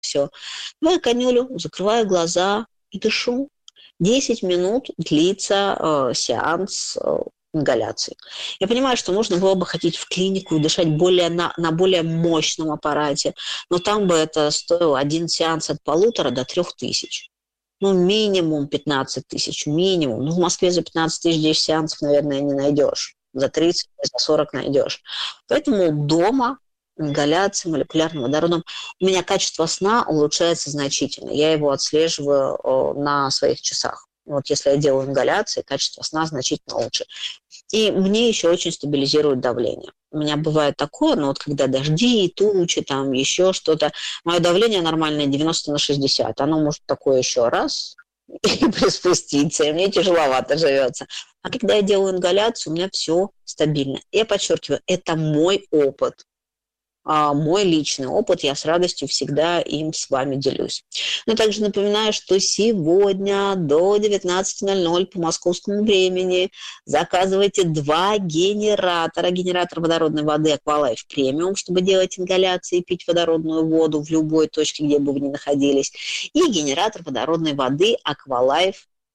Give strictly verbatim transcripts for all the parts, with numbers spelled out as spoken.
все. Я конюлю, закрываю глаза и дышу. десять минут длится э, сеанс э, ингаляции. Я понимаю, что нужно было бы ходить в клинику и дышать более на, на более мощном аппарате, но там бы это стоило один сеанс от полутора до трех тысяч. Ну, минимум пятнадцать тысяч, минимум. Ну, в Москве за пятнадцать тысяч десять сеансов, наверное, не найдешь. За тридцать, за сорок найдешь. Поэтому дома ингаляция молекулярным водородом. У меня качество сна улучшается значительно. Я его отслеживаю о, на своих часах. Вот если я делаю ингаляции, качество сна значительно лучше. И мне еще очень стабилизирует давление. У меня бывает такое, но вот когда дожди, тучи, там еще что-то, мое давление нормальное девяносто на шестьдесят. Оно может такое еще раз и приспуститься, и мне тяжеловато живется. А когда я делаю ингаляцию, у меня все стабильно. Я подчеркиваю, это мой опыт. А мой личный опыт, я с радостью всегда им с вами делюсь. Но также напоминаю, что сегодня до девятнадцати ноль-ноль по московскому времени заказывайте два генератора. Генератор водородной воды Aqualife Premium, чтобы делать ингаляции и пить водородную воду в любой точке, где бы вы ни находились. И генератор водородной воды Aqualife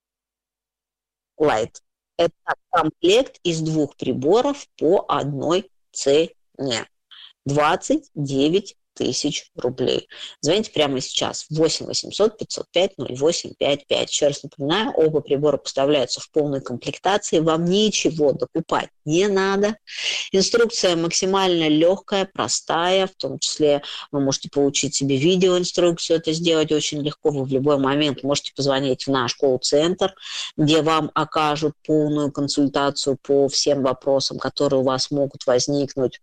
Light. Это комплект из двух приборов по одной цене. двадцать девять тысяч рублей. Звоните прямо сейчас. восемь восемьсот пятьсот пять ноль восемь пять пять. Еще раз напоминаю, оба прибора поставляются в полной комплектации. Вам ничего докупать не надо. Инструкция максимально легкая, простая. В том числе вы можете получить себе видеоинструкцию. Это сделать очень легко. Вы в любой момент можете позвонить в наш колл-центр, где вам окажут полную консультацию по всем вопросам, которые у вас могут возникнуть.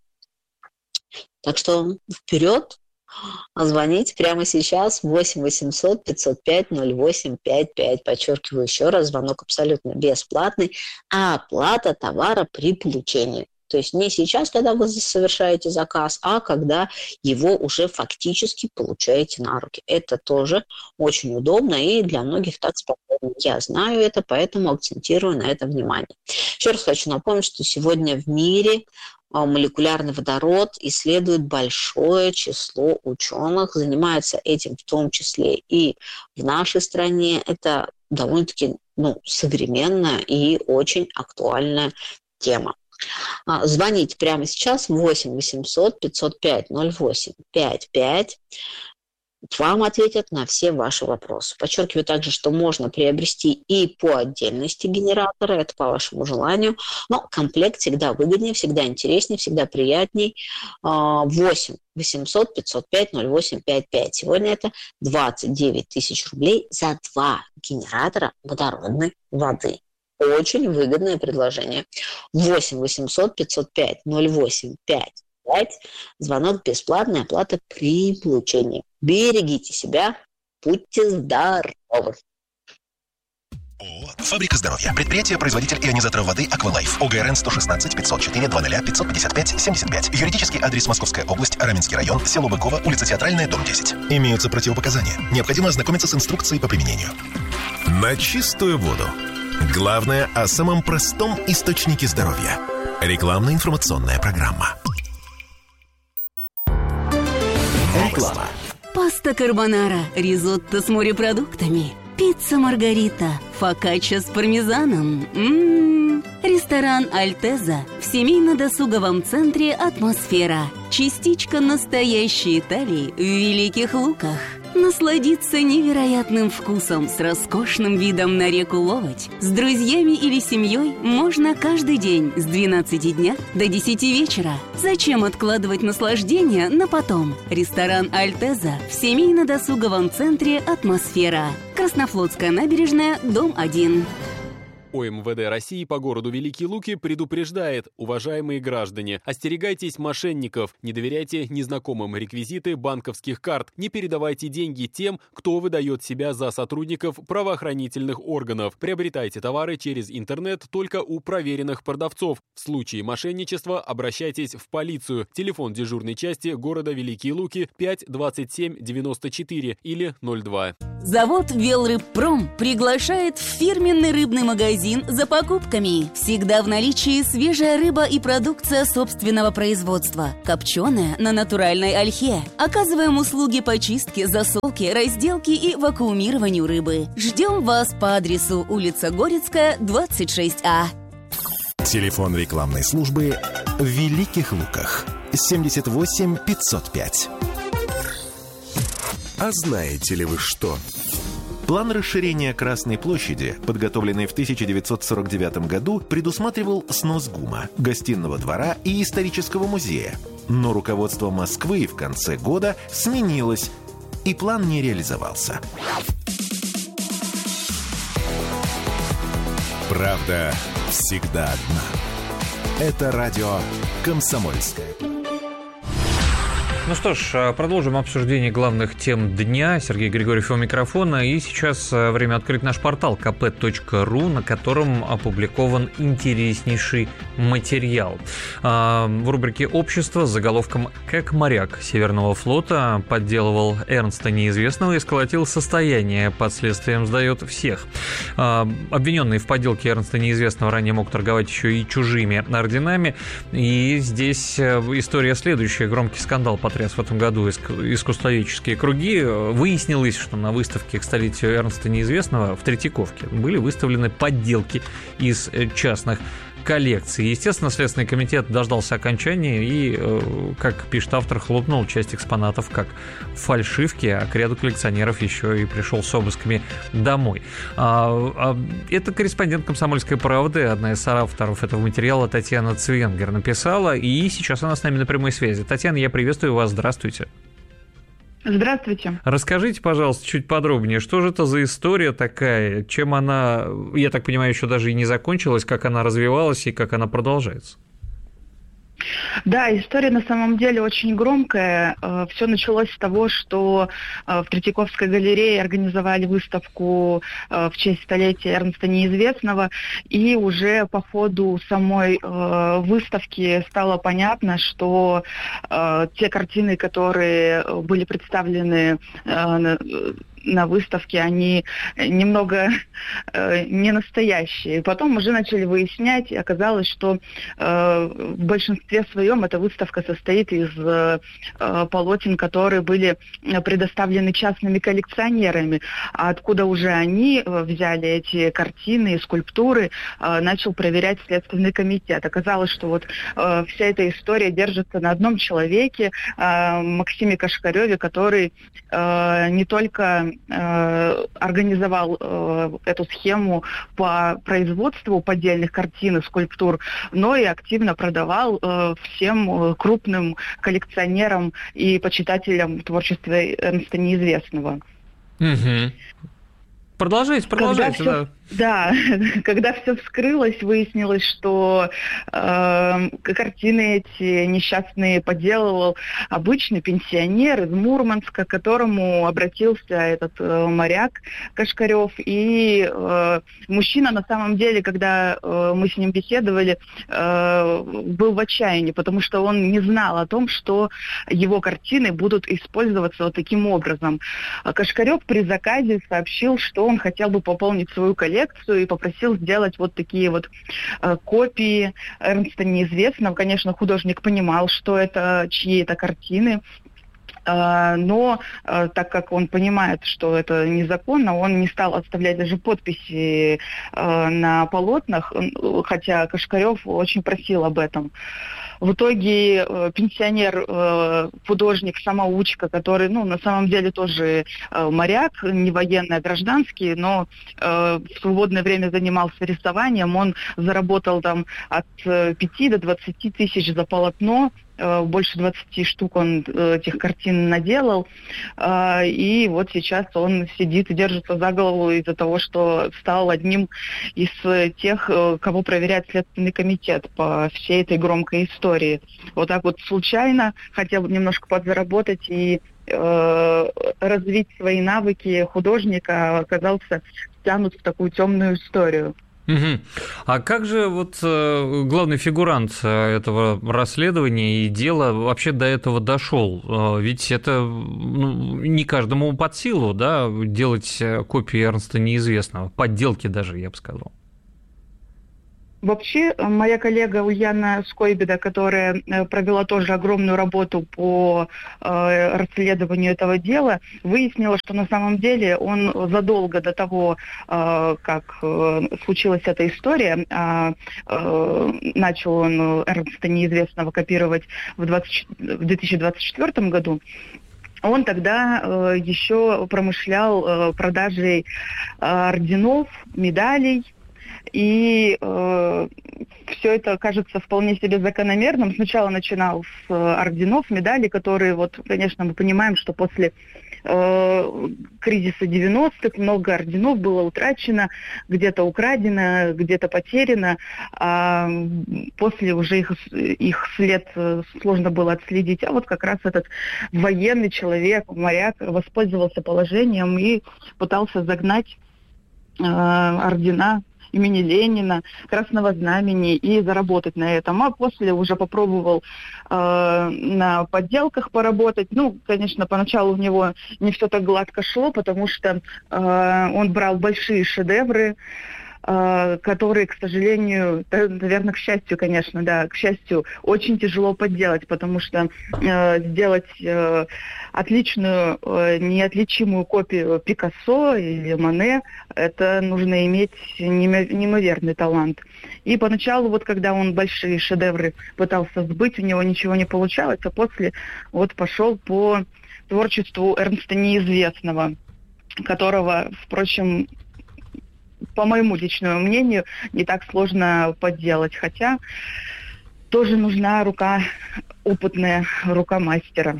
Так что вперед, звоните прямо сейчас восемь восемьсот пятьсот пять ноль восемь пять пять. Подчеркиваю еще раз, звонок абсолютно бесплатный, а оплата товара при получении. То есть не сейчас, когда вы совершаете заказ, а когда его уже фактически получаете на руки. Это тоже очень удобно и для многих так спокойно. Я знаю это, поэтому акцентирую на это внимание. Еще раз хочу напомнить, что сегодня в мире молекулярный водород исследует большое число ученых, занимается этим в том числе и в нашей стране. Это довольно-таки ну, современная и очень актуальная тема. Звоните прямо сейчас восемь восемьсот пятьсот пять ноль восемь пять пять. Вам ответят на все ваши вопросы. Подчеркиваю также, что можно приобрести и по отдельности генераторы, это по вашему желанию, но комплект всегда выгоднее, всегда интереснее, всегда приятней. восемь восемьсот пятьсот пять ноль восемь пять пять. Сегодня это двадцать девять тысяч рублей за два генератора водородной воды. Очень выгодное предложение. восемь восемьсот пятьсот пять ноль восемь пять пять. Звонок бесплатный, оплата при получении. Берегите себя, будьте здоровы. Фабрика здоровья. Предприятие-производитель ионизаторов воды Aqualife. ОГРН сто шестнадцать пятьсот четыре двадцать пятьсот пятьдесят пять семьдесят пять. Юридический адрес: Московская область, Раменский район, село Быково, улица Театральная, дом десять. Имеются противопоказания. Необходимо ознакомиться с инструкцией по применению. На чистую воду. Главное о самом простом источнике здоровья. Рекламно-информационная программа. Реклама. Паста карбонара, ризотто с морепродуктами, пицца маргарита, фокачча с пармезаном. М-м-м. Ресторан «Альтеза» в семейно-досуговом центре «Атмосфера». Частичка настоящей Италии в Великих Луках. Насладиться невероятным вкусом с роскошным видом на реку Ловоть с друзьями или семьей можно каждый день с двенадцати дня до десяти вечера. Зачем откладывать наслаждение на потом? Ресторан «Альтеза» в семейно-досуговом центре «Атмосфера». Краснофлотская набережная, дом один. ОМВД России по городу Великие Луки предупреждает: уважаемые граждане, остерегайтесь мошенников, не доверяйте незнакомым реквизиты банковских карт, не передавайте деньги тем, кто выдает себя за сотрудников правоохранительных органов. Приобретайте товары через интернет только у проверенных продавцов. В случае мошенничества обращайтесь в полицию. Телефон дежурной части города Великие Луки пять двадцать семь девяносто четыре или ноль два. Завод «Велрыбпром» приглашает в фирменный рыбный магазин за покупками. Всегда в наличии свежая рыба и продукция собственного производства. Копченая на натуральной ольхе. Оказываем услуги по чистке, засолке, разделке и вакуумированию рыбы. Ждем вас по адресу улица Горецкая, двадцать шесть А. Телефон рекламной службы в Великих Луках. семьдесят восемь пятьсот пять. А знаете ли вы что? План расширения Красной площади, подготовленный в тысяча девятьсот сорок девятом году, предусматривал снос ГУМа, гостиного двора и исторического музея. Но руководство Москвы в конце года сменилось, и план не реализовался. Правда всегда одна. Это радио «Комсомольская». Ну что ж, продолжим обсуждение главных тем дня. Сергей Григорьев у микрофона. И сейчас время открыть наш портал ка пэ точка ру, на котором опубликован интереснейший материал. В рубрике «Общество» с заголовком «Как моряк Северного флота подделывал Эрнста Неизвестного и сколотил состояние, под следствием сдает всех». Обвиненный в подделке Эрнста Неизвестного ранее мог торговать еще и чужими орденами. И здесь история следующая. Громкий скандал потряс в этом году искусствоведческие круги. Выяснилось, что на выставке к столетию Эрнста Неизвестного в Третьяковке были выставлены подделки из частных коллекций. Естественно, Следственный комитет дождался окончания и, как пишет автор, хлопнул часть экспонатов как фальшивки, а к ряду коллекционеров еще и пришел с обысками домой. Это корреспондент «Комсомольской правды», одна из соавторов этого материала, Татьяна Цвенгер, написала, и сейчас она с нами на прямой связи. Татьяна, я приветствую вас, здравствуйте. Здравствуйте. Расскажите, пожалуйста, чуть подробнее, что же это за история такая, чем она, я так понимаю, еще даже и не закончилась, как она развивалась и как она продолжается? Да, история на самом деле очень громкая. Все началось с того, что в Третьяковской галерее организовали выставку в честь столетия Эрнста Неизвестного, и уже по ходу самой выставки стало понятно, что те картины, которые были представлены на выставке, они немного э, не настоящие. Потом уже начали выяснять, и оказалось, что э, в большинстве своем эта выставка состоит из э, полотен, которые были предоставлены частными коллекционерами. А откуда уже они взяли эти картины и скульптуры, э, начал проверять Следственный комитет. Оказалось, что вот э, вся эта история держится на одном человеке, э, Максиме Кашкареве, который э, не только организовал э, эту схему по производству поддельных картин и скульптур, но и активно продавал э, всем крупным коллекционерам и почитателям творчества Эрнста Неизвестного. Угу. Продолжайте, продолжайте. Когда все, да, когда все вскрылось, выяснилось, что э, картины эти несчастные подделывал обычный пенсионер из Мурманска, к которому обратился этот э, моряк Кашкарев. И э, мужчина на самом деле, когда э, мы с ним беседовали, э, был в отчаянии, потому что он не знал о том, что его картины будут использоваться вот таким образом. Кашкарев при заказе сообщил, что он хотел бы пополнить свою коллекцию и попросил сделать вот такие вот э, копии Эрнста Неизвестного. Конечно, художник понимал, что это чьи это картины, э, но э, так как он понимает, что это незаконно, он не стал оставлять даже подписи э, на полотнах, хотя Кашкарев очень просил об этом. В итоге э, пенсионер, э, художник, самоучка, который, ну, на самом деле тоже э, моряк, не военный, а гражданский, но э, в свободное время занимался рисованием, он заработал там от пяти до двадцати тысяч за полотно, э, больше двадцати штук он э, этих картин наделал, э, и вот сейчас он сидит и держится за голову из-за того, что стал одним из тех, э, кого проверяет Следственный комитет по всей этой громкой истории. Вот так вот случайно хотел немножко подзаработать и э, развить свои навыки художника, оказался втянут в такую темную историю. Угу. А как же вот э, главный фигурант этого расследования и дела вообще до этого дошел? Э, ведь это ну, не каждому под силу, да, делать копии Эрнста Неизвестного, подделки даже, я бы сказал. Вообще, моя коллега Ульяна Скойбеда, которая провела тоже огромную работу по э, расследованию этого дела, выяснила, что на самом деле он задолго до того, э, как э, случилась эта история, э, э, начал он Эрнста Неизвестного копировать в, двадцать, в две тысячи двадцать четвёртом году, он тогда э, еще промышлял э, продажей э, орденов, медалей. И э, все это кажется вполне себе закономерным. Сначала начинал с э, орденов, медалей, которые, вот, конечно, мы понимаем, что после э, кризиса девяностых много орденов было утрачено, где-то украдено, где-то потеряно. А после уже их, их след сложно было отследить. А вот как раз этот военный человек, моряк, воспользовался положением и пытался загнать э, ордена имени Ленина, Красного Знамени и заработать на этом. А после уже попробовал э, на подделках поработать. Ну, конечно, поначалу у него не все так гладко шло, потому что э, он брал большие шедевры, э, которые, к сожалению, да, наверное, к счастью, конечно, да, к счастью, очень тяжело подделать, потому что э, сделать э, отличную, э, неотличимую копию Пикассо или Моне, это нужно иметь неимоверный талант. И поначалу, вот когда он большие шедевры пытался сбыть, у него ничего не получалось, а после вот пошел по творчеству Эрнста Неизвестного, которого, впрочем, по моему личному мнению, не так сложно подделать, хотя тоже нужна рука опытная, рука мастера.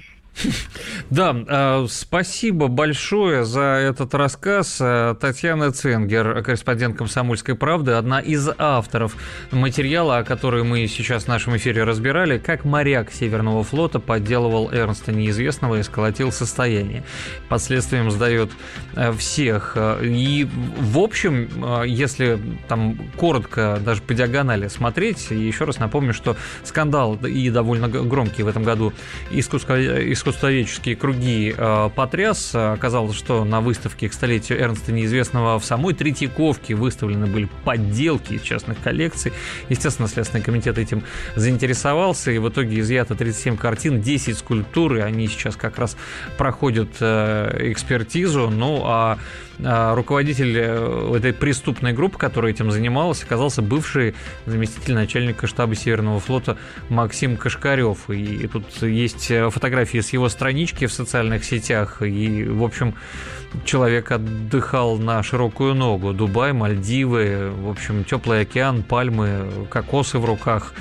Да, спасибо большое за этот рассказ. Татьяна Ценгер, корреспондент «Комсомольской правды», одна из авторов материала, о котором мы сейчас в нашем эфире разбирали, как моряк Северного флота подделывал Эрнста Неизвестного и сколотил состояние. Последствием сдает всех. И, в общем, если там коротко, даже по диагонали смотреть, еще раз напомню, что скандал и довольно громкий в этом году искусствоведческий искусствоведческие круги э, потряс. Оказалось, что на выставке к столетию Эрнста Неизвестного в самой Третьяковке выставлены были подделки из частных коллекций. Естественно, Следственный комитет этим заинтересовался, и в итоге изъято тридцать семь картин, десять скульптур, и они сейчас как раз проходят э, экспертизу. Ну, а руководитель этой преступной группы, которая этим занималась, оказался бывший заместитель начальника штаба Северного флота Максим Кашкарев. И тут есть фотографии с его странички в социальных сетях. И, в общем, человек отдыхал на широкую ногу. Дубай, Мальдивы, в общем, теплый океан, пальмы, кокосы в руках.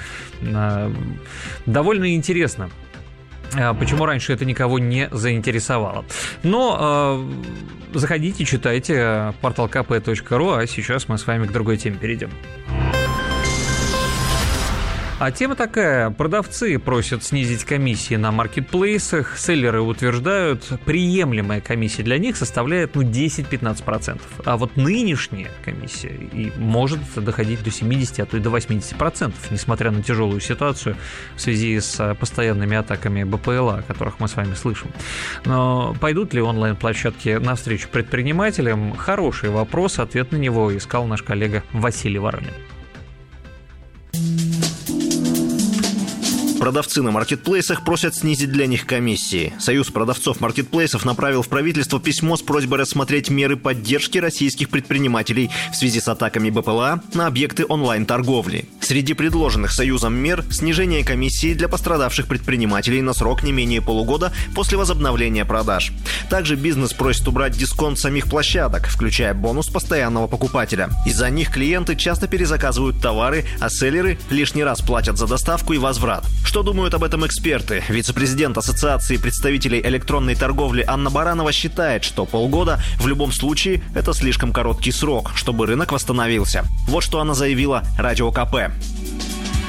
Довольно интересно. Почему раньше это никого не заинтересовало. Но э, заходите, читайте портал ка пэ точка ру, а сейчас мы с вами к другой теме перейдем. А тема такая. Продавцы просят снизить комиссии на маркетплейсах. Селлеры утверждают, приемлемая комиссия для них составляет ну, десять-пятнадцать процентов. А вот нынешняя комиссия и может доходить до семьдесят, а то и до восемьдесят процентов, несмотря на тяжелую ситуацию в связи с постоянными атаками бэ пэ эл а, о которых мы с вами слышим. Но пойдут ли онлайн-площадки навстречу предпринимателям? Хороший вопрос. Ответ на него искал наш коллега Василий Воронин. Продавцы на маркетплейсах просят снизить для них комиссии. Союз продавцов маркетплейсов направил в правительство письмо с просьбой рассмотреть меры поддержки российских предпринимателей в связи с атаками бэ пэ эл а на объекты онлайн-торговли. Среди предложенных Союзом мер – снижение комиссии для пострадавших предпринимателей на срок не менее полугода после возобновления продаж. Также бизнес просит убрать дисконт самих площадок, включая бонус постоянного покупателя. Из-за них клиенты часто перезаказывают товары, а селлеры лишний раз платят за доставку и возврат. Что думают об этом эксперты? Вице-президент Ассоциации представителей электронной торговли Анна Баранова считает, что полгода в любом случае это слишком короткий срок, чтобы рынок восстановился. Вот что она заявила Радио ка пэ.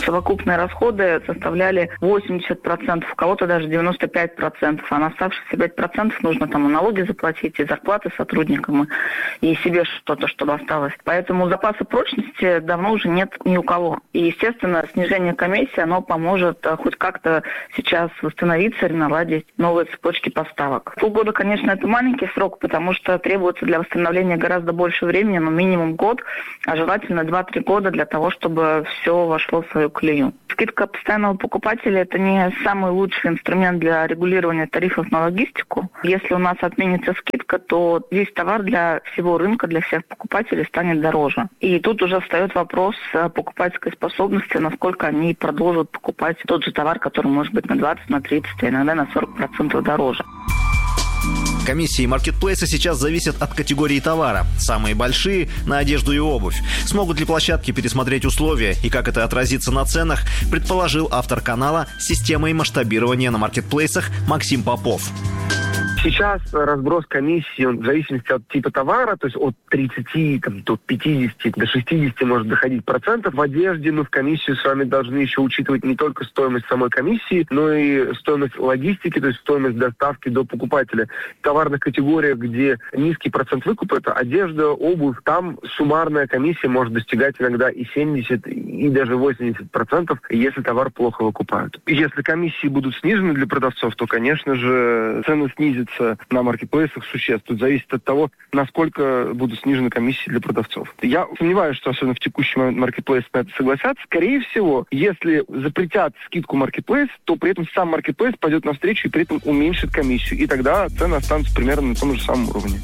Совокупные расходы составляли восемьдесят процентов, у кого-то даже девяносто пять процентов, а на оставшиеся пять процентов нужно там и налоги заплатить, и зарплаты сотрудникам, и себе что-то, чтобы осталось. Поэтому запаса прочности давно уже нет ни у кого. И, естественно, снижение комиссии, оно поможет хоть как-то сейчас восстановиться и наладить новые цепочки поставок. Полгода, конечно, это маленький срок, потому что требуется для восстановления гораздо больше времени, но минимум год, а желательно два-три года для того, чтобы все вошло в свою колею. Скидка постоянного покупателя – это не самый лучший инструмент для регулирования тарифов на логистику. Если у нас отменится скидка, то весь товар для всего рынка, для всех покупателей станет дороже. И тут уже встает вопрос покупательской способности, насколько они продолжат покупать тот же товар, который может быть на двадцать, на тридцать, а иногда на сорок процентов дороже. Комиссии маркетплейса сейчас зависят от категории товара. Самые большие – на одежду и обувь. Смогут ли площадки пересмотреть условия и как это отразится на ценах, предположил автор канала с системой масштабирования на маркетплейсах Максим Попов. Сейчас разброс комиссии, он в зависимости от типа товара, то есть от тридцати там, до пятидесяти, до шестидесяти может доходить процентов. В одежде мы в комиссию с вами должны еще учитывать не только стоимость самой комиссии, но и стоимость логистики, то есть стоимость доставки до покупателя. В товарных категориях, где низкий процент выкупа, это одежда, обувь, там суммарная комиссия может достигать иногда и семьдесят, и даже восемьдесят процентов, если товар плохо выкупают. Если комиссии будут снижены для продавцов, то, конечно же, цены снизятся на маркетплейсах существенно. Тут зависит от того, насколько будут снижены комиссии для продавцов. Я сомневаюсь, что особенно в текущий момент маркетплейсы на это согласятся. Скорее всего, если запретят скидку маркетплейс, то при этом сам маркетплейс пойдет навстречу и при этом уменьшит комиссию. И тогда цены останутся примерно на том же самом уровне.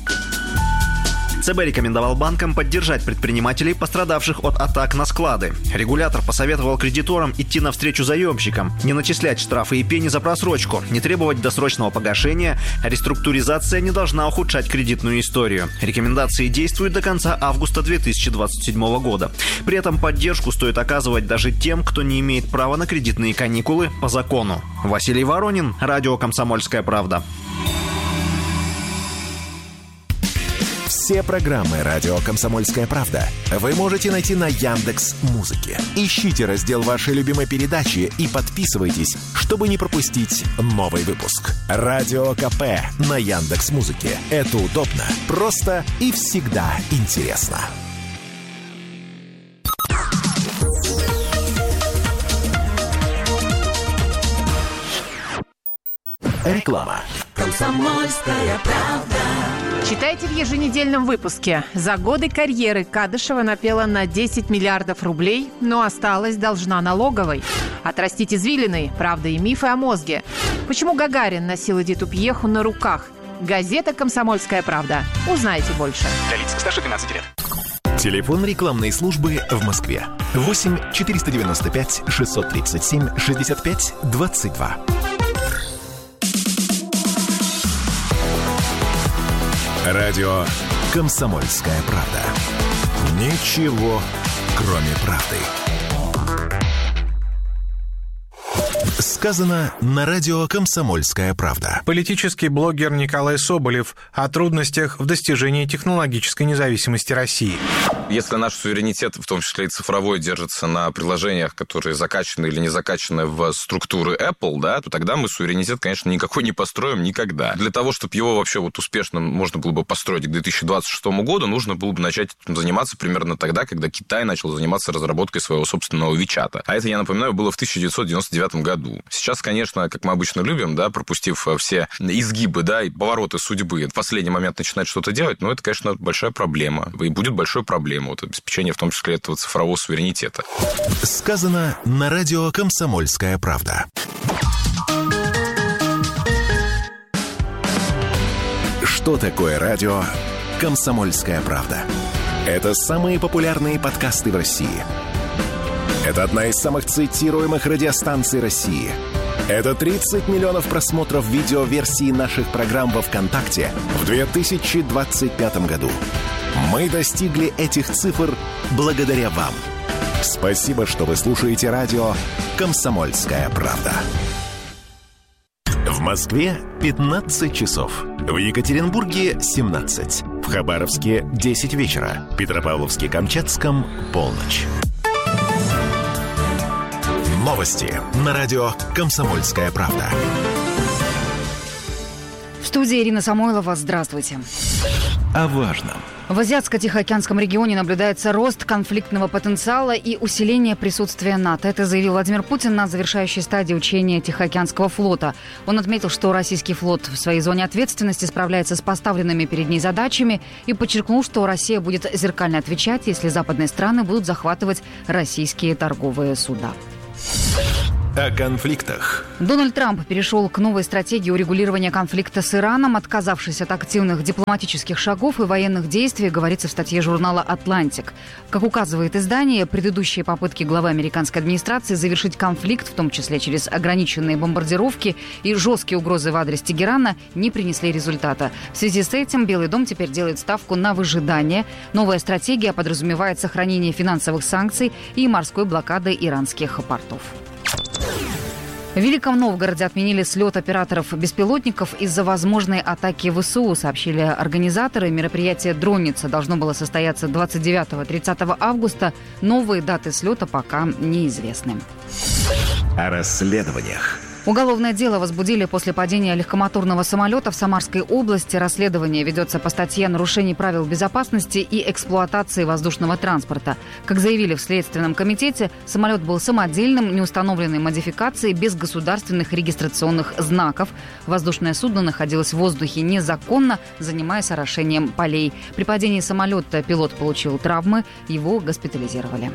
ЦБ рекомендовал банкам поддержать предпринимателей, пострадавших от атак на склады. Регулятор посоветовал кредиторам идти навстречу заемщикам, не начислять штрафы и пени за просрочку, не требовать досрочного погашения, а реструктуризация не должна ухудшать кредитную историю. Рекомендации действуют до конца августа две тысячи двадцать седьмого года. При этом поддержку стоит оказывать даже тем, кто не имеет права на кредитные каникулы по закону. Василий Воронин, радио «Комсомольская правда». Все программы «Радио Комсомольская правда» вы можете найти на Яндекс.Музыке. Ищите раздел вашей любимой передачи и подписывайтесь, чтобы не пропустить новый выпуск. Радио КП на Яндекс.Музыке. Это удобно, просто и всегда интересно. Реклама. «Комсомольская правда». Читайте в еженедельном выпуске. За годы карьеры Кадышева напела на десять миллиардов рублей, но осталась должна налоговой. Отрастить извилины, правда и мифы о мозге. Почему Гагарин носил Эдиту Пьеху на руках? Газета «Комсомольская правда». Узнайте больше. Для лиц старше двенадцати лет. Телефон рекламной службы в Москве. восемь четыреста девяносто пять шестьсот тридцать семь шестьдесят пять двадцать два. Радио «Комсомольская правда». Ничего, кроме правды. Сказано на радио «Комсомольская правда». Политический блогер Николай Соболев о трудностях в достижении технологической независимости России. Если наш суверенитет, в том числе и цифровой, держится на приложениях, которые закачаны или не закачаны в структуры Apple, да, то тогда мы суверенитет, конечно, никакой не построим никогда. Для того, чтобы его вообще вот успешно можно было бы построить к две тысячи двадцать шестому году, нужно было бы начать этим заниматься примерно тогда, когда Китай начал заниматься разработкой своего собственного Вичата. А это, я напоминаю, было в тысяча девятьсот девяносто девятом году. Сейчас, конечно, как мы обычно любим, да, пропустив все изгибы, да, и повороты судьбы, в последний момент начинать что-то делать, но это, конечно, большая проблема. И будет большой проблемой вот, обеспечение, в том числе, этого цифрового суверенитета. Сказано на радио «Комсомольская правда». Что такое радио «Комсомольская правда»? Это самые популярные подкасты в России. Это одна из самых цитируемых радиостанций России. Это тридцать миллионов просмотров видеоверсии наших программ во ВКонтакте в две тысячи двадцать пятом году. Мы достигли этих цифр благодаря вам. Спасибо, что вы слушаете радио «Комсомольская правда». В Москве пятнадцать часов. В Екатеринбурге семнадцать. В Хабаровске десять вечера. В Петропавловске-Камчатском полночь. Новости на радио «Комсомольская правда». В студии Ирина Самойлова. Здравствуйте. О важном. В Азиатско-Тихоокеанском регионе наблюдается рост конфликтного потенциала и усиление присутствия НАТО. Это заявил Владимир Путин на завершающей стадии учения Тихоокеанского флота. Он отметил, что российский флот в своей зоне ответственности справляется с поставленными перед ней задачами и подчеркнул, что Россия будет зеркально отвечать, если западные страны будут захватывать российские торговые суда. О конфликтах. Дональд Трамп перешел к новой стратегии урегулирования конфликта с Ираном, отказавшись от активных дипломатических шагов и военных действий, говорится в статье журнала «Атлантик». Как указывает издание, предыдущие попытки главы американской администрации завершить конфликт, в том числе через ограниченные бомбардировки и жесткие угрозы в адрес Тегерана, не принесли результата. В связи с этим Белый дом теперь делает ставку на выжидание. Новая стратегия подразумевает сохранение финансовых санкций и морской блокады иранских портов. В Великом Новгороде отменили слет операторов беспилотников из-за возможной атаки ВСУ, сообщили организаторы. Мероприятие «Дронница» должно было состояться двадцать девятого - тридцатого августа. Новые даты слета пока неизвестны. О расследованиях. Уголовное дело возбудили после падения легкомоторного самолета в Самарской области. Расследование ведется по статье «Нарушение правил безопасности и эксплуатации воздушного транспорта». Как заявили в Следственном комитете, самолет был самодельным, неустановленной модификацией, без государственных регистрационных знаков. Воздушное судно находилось в воздухе незаконно, занимаясь орошением полей. При падении самолета пилот получил травмы, его госпитализировали.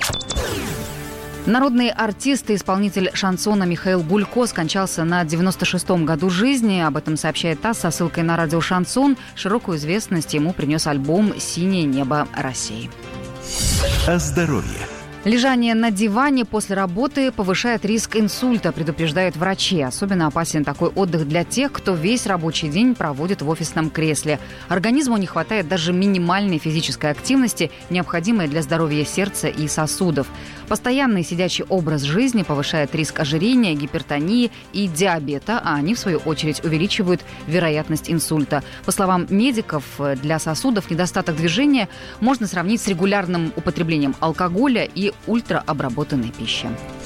Народный артист и исполнитель шансона Михаил Гулько скончался на девяносто шестом году жизни. Об этом сообщает ТАСС со ссылкой на радио «Шансон». Широкую известность ему принес альбом «Синее небо России». О здоровье. Лежание на диване после работы повышает риск инсульта, предупреждают врачи. Особенно опасен такой отдых для тех, кто весь рабочий день проводит в офисном кресле. Организму не хватает даже минимальной физической активности, необходимой для здоровья сердца и сосудов. Постоянный сидячий образ жизни повышает риск ожирения, гипертонии и диабета, а они, в свою очередь, увеличивают вероятность инсульта. По словам медиков, для сосудов недостаток движения можно сравнить с регулярным употреблением алкоголя и ультраобработанной пищи.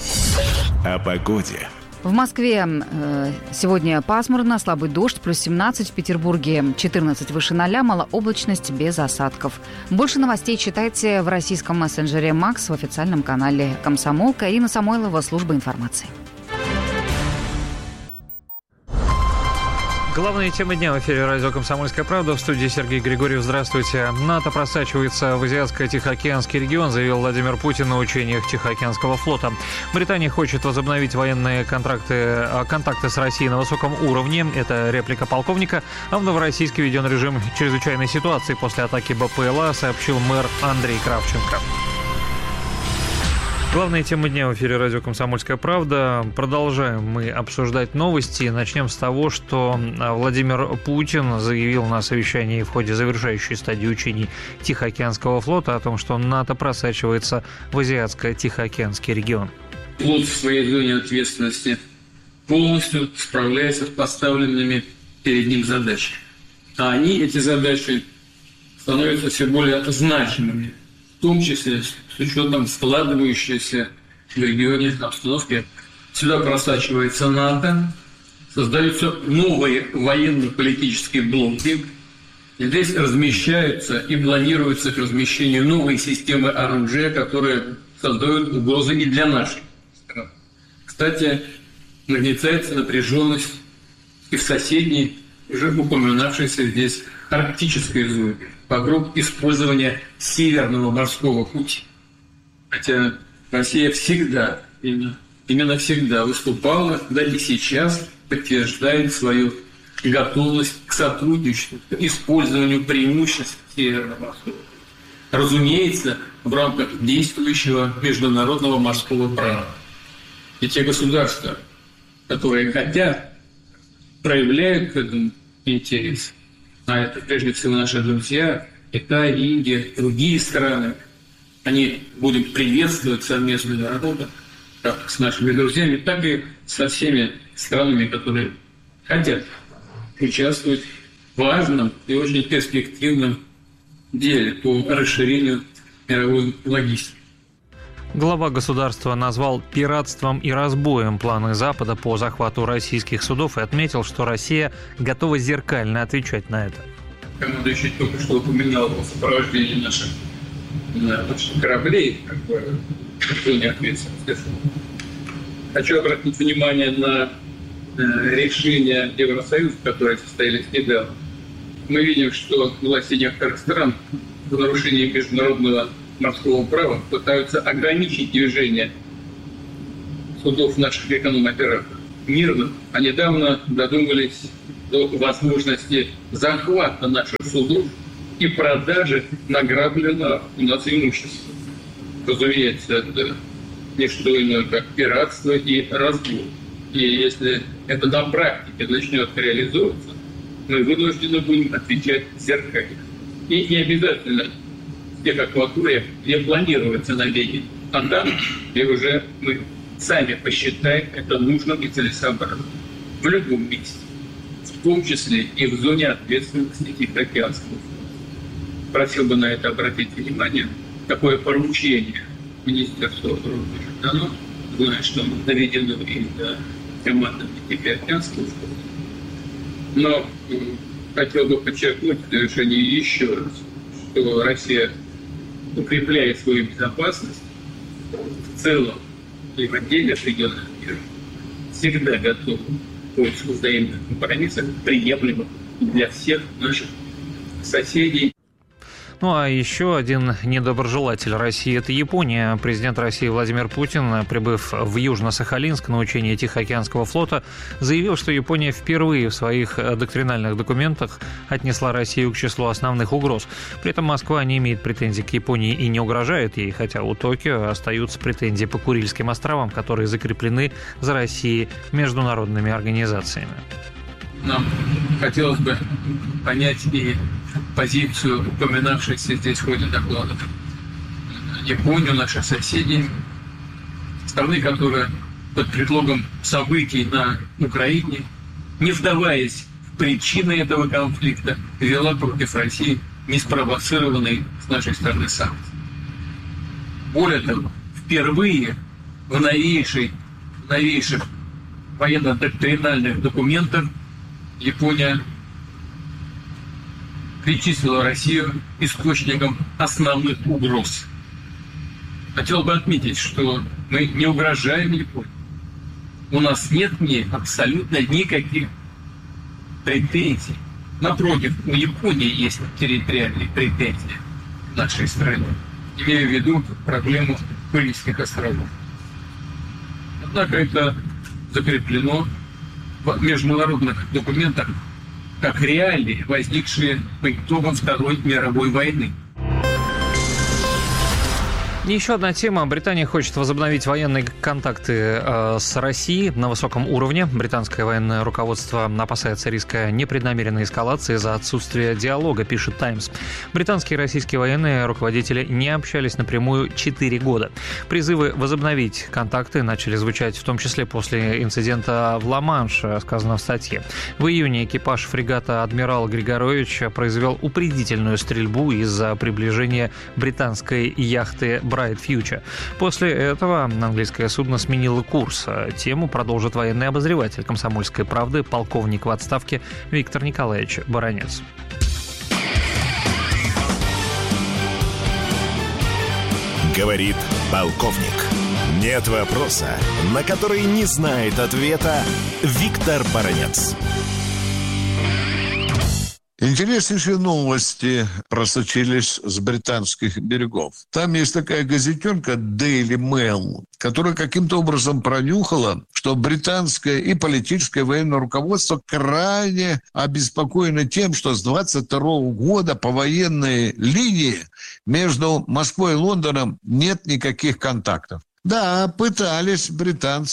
О погоде. В Москве э, сегодня пасмурно, слабый дождь, плюс семнадцать, в Петербурге четырнадцать выше ноля, малооблачность без осадков. Больше новостей читайте в российском мессенджере «Макс», в официальном канале «Комсомолка». Ирина Самойлова, служба информации. Главные темы дня в эфире радио «Комсомольская правда». В студии Сергей Григорьев. Здравствуйте. НАТО просачивается в Азиатско-Тихоокеанский регион, заявил Владимир Путин на учениях Тихоокеанского флота. Британия хочет возобновить военные контракты, контакты с Россией на высоком уровне. Это реплика полковника. А в Новороссийске введен режим чрезвычайной ситуации после атаки БПЛА, сообщил мэр Андрей Кравченко. Главные темы дня в эфире радио «Комсомольская правда». Продолжаем мы обсуждать новости. Начнем с того, что Владимир Путин заявил на совещании в ходе завершающей стадии учений Тихоокеанского флота о том, что НАТО просачивается в Азиатско-Тихоокеанский регион. Флот в своей зоне ответственности полностью справляется с поставленными перед ним задачами. А они, эти задачи, становятся все более значимыми, в том числе с учетом складывающейся в регионе обстановки. Сюда просачивается НАТО, создаются новые военно-политические блоки. Здесь размещаются и планируется к размещению новые системы оружия, которые создают угрозы и для нашей страны. Кстати, нагнетается напряженность и в соседней, уже упоминавшейся здесь арктической зоне, вокруг использования Северного морского пути. Хотя Россия всегда, именно, именно всегда выступала, да и сейчас подтверждает свою готовность к сотрудничеству, к использованию преимуществ Северного морского. Разумеется, в рамках действующего международного морского права. И те государства, которые хотят, проявляют к этому интерес, а это прежде всего наши друзья, Китай, Индия, другие страны, они будут приветствовать совместную работу как с нашими друзьями, так и со всеми странами, которые хотят участвовать в важном и очень перспективном деле по расширению мировой логистики. Глава государства назвал пиратством и разбоем планы Запада по захвату российских судов и отметил, что Россия готова зеркально отвечать на это. Командующий только что упоминал о сопровождении наших, наших кораблей, как бы, в зоне ответственности. Хочу обратить внимание на э, решение Евросоюза, которые состоялись недавно. Мы видим, что власти некоторых стран в нарушении международного морского права пытаются ограничить движение судов наших эконом-операторов мирно, а недавно додумались до возможности захвата наших судов и продажи награбленного у нас имущества. Разумеется, это не что иное, как пиратство и разбой. И если это на практике начнет реализовываться, мы вынуждены будем отвечать зеркально. И не обязательно в тех акваториях, где планируется набеги, а там, где уже мы сами посчитаем это нужным и целесообразным. В любом месте, в том числе и в зоне ответственности Тихоокеанского флота. Просил бы на это обратить внимание. Такое поручение Министерства обороны дано, зная, что оно доведено и до командами Тихоокеанского флота. Но э, хотел бы подчеркнуть в завершении еще раз, что Россия укрепляет свою безопасность в целом и в отдельных регионах мира, всегда готова к поиску взаимных компромиссов, приемлемых для всех наших соседей. Ну а еще один недоброжелатель России – это Япония. Президент России Владимир Путин, прибыв в Южно-Сахалинск на учение Тихоокеанского флота, заявил, что Япония впервые в своих доктринальных документах отнесла Россию к числу основных угроз. При этом Москва не имеет претензий к Японии и не угрожает ей, хотя у Токио остаются претензии по Курильским островам, которые закреплены за Россией международными организациями. Нам хотелось бы понять и позицию упоминавшихся здесь в ходе докладов. Японию, наших соседей, страны, которая под предлогом событий на Украине, не вдаваясь в причины этого конфликта, вела против России неспровоцированные с нашей стороны санкции. Более того, впервые в новейшей, в новейших военно-доктринальных документах Япония причислила Россию источником основных угроз. Хотел бы отметить, что мы не угрожаем Японии. У нас нет ни абсолютно никаких претензий. Напротив, у Японии есть территориальные претензии к нашей стране. Имею в виду проблему Курильских островов. Однако это закреплено в международных документах как реалии, возникшие по итогам Второй мировой войны. Еще одна тема. Британия хочет возобновить военные контакты э, с Россией на высоком уровне. Британское военное руководство опасается риска непреднамеренной эскалации из-за отсутствия диалога, пишет «Таймс». Британские и российские военные руководители не общались напрямую четыре года. Призывы возобновить контакты начали звучать в том числе после инцидента в Ла-Манш, сказано в статье. В июне экипаж фрегата «Адмирал Григорович» произвел упредительную стрельбу из-за приближения британской яхты Bright Future. После этого английское судно сменило курс. Тему продолжит военный обозреватель «Комсомольской правды», полковник в отставке Виктор Николаевич Баранец. Говорит полковник. Нет вопроса, на который не знает ответа Виктор Баранец. Интереснейшие новости просочились с британских берегов. Там есть такая газетенка Daily Mail, которая каким-то образом пронюхала, что британское и политическое и военное руководство крайне обеспокоено тем, что с двадцать второго года по военной линии между Москвой и Лондоном нет никаких контактов. Да, пытались британцы